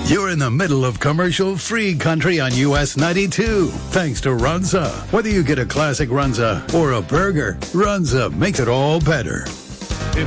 You're in the middle of commercial-free country on US 92. Thanks to Runza. Whether you get a classic Runza or a burger, Runza makes it all better.